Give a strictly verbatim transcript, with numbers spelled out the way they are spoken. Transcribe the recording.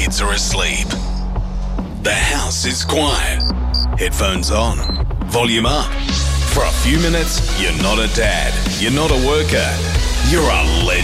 kids are asleep. The house is quiet. Headphones on. Volume up. For a few minutes, you're not a dad. You're not a worker. You're a legend.